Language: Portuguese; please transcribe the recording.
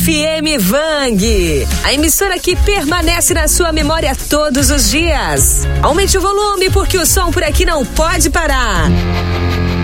FM Vang, a emissora que permanece na sua memória todos os dias. Aumente o volume porque o som por aqui não pode parar.